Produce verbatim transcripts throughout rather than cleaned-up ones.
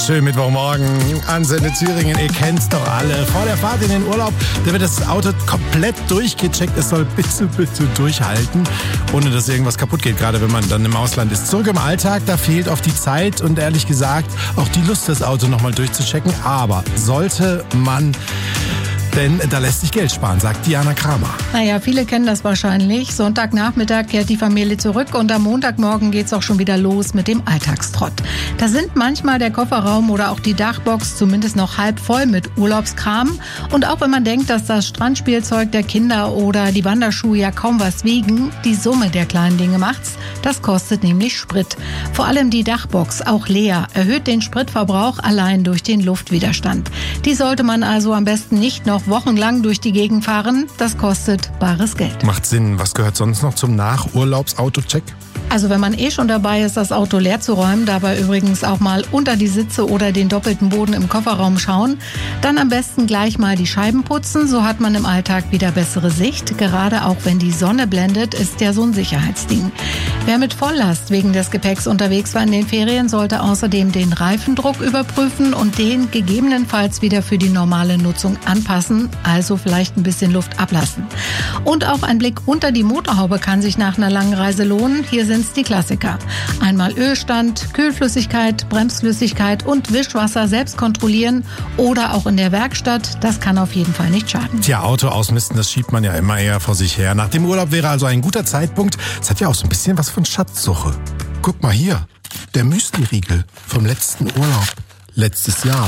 Schön Mittwochmorgen, Antenne Thüringen, ihr kennt's doch alle. Vor der Fahrt in den Urlaub, da wird das Auto komplett durchgecheckt. Es soll bitte, bitte durchhalten, ohne dass irgendwas kaputt geht, gerade wenn man dann im Ausland ist. Zurück im Alltag, da fehlt oft die Zeit und ehrlich gesagt auch die Lust, das Auto nochmal durchzuchecken. Aber sollte man... Denn da lässt sich Geld sparen, sagt Diana Kramer. Naja, viele kennen das wahrscheinlich. Sonntagnachmittag kehrt die Familie zurück und am Montagmorgen geht's auch schon wieder los mit dem Alltagstrott. Da sind manchmal der Kofferraum oder auch die Dachbox zumindest noch halb voll mit Urlaubskram. Und auch wenn man denkt, dass das Strandspielzeug der Kinder oder die Wanderschuhe ja kaum was wiegen, die Summe der kleinen Dinge macht's. Das kostet nämlich Sprit. Vor allem die Dachbox, auch leer, erhöht den Spritverbrauch allein durch den Luftwiderstand. Die sollte man also am besten nicht noch wochenlang durch die Gegend fahren. Das kostet bares Geld. Macht Sinn. Was gehört sonst noch zum Nachurlaubsauto-Check? Also wenn man eh schon dabei ist, das Auto leer zu räumen, dabei übrigens auch mal unter die Sitze oder den doppelten Boden im Kofferraum schauen, dann am besten gleich mal die Scheiben putzen, so hat man im Alltag wieder bessere Sicht. Gerade auch wenn die Sonne blendet, ist ja so ein Sicherheitsding. Wer mit Volllast wegen des Gepäcks unterwegs war in den Ferien, sollte außerdem den Reifendruck überprüfen und den gegebenenfalls wieder für die normale Nutzung anpassen, also vielleicht ein bisschen Luft ablassen. Und auch ein Blick unter die Motorhaube kann sich nach einer langen Reise lohnen. Hier sind die Klassiker. Einmal Ölstand, Kühlflüssigkeit, Bremsflüssigkeit und Wischwasser selbst kontrollieren oder auch in der Werkstatt. Das kann auf jeden Fall nicht schaden. Tja, Auto ausmisten, das schiebt man ja immer eher vor sich her. Nach dem Urlaub wäre also ein guter Zeitpunkt. Es hat ja auch so ein bisschen was von Schatzsuche. Guck mal hier, der Müsli-Riegel vom letzten Urlaub. Letztes Jahr.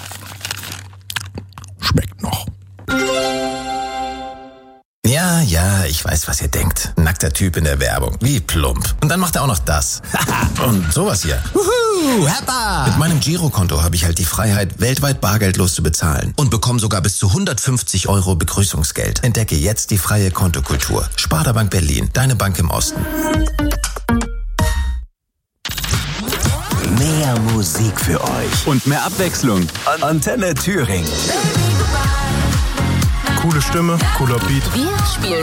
Schmeckt noch. Ja, ja, ich weiß, was ihr denkt. Nackter Typ in der Werbung. Wie plump. Und dann macht er auch noch das. Und sowas hier. Wuhu, Heppa! Mit meinem Girokonto habe ich halt die Freiheit, weltweit bargeldlos zu bezahlen. Und bekomme sogar bis zu hundertfünfzig Euro Begrüßungsgeld. Entdecke jetzt die freie Kontokultur. Sparda Bank Berlin, deine Bank im Osten. Mehr Musik für euch. Und mehr Abwechslung. Antenne Thüringen. Coole Stimme, cooler Beat. Wir spielen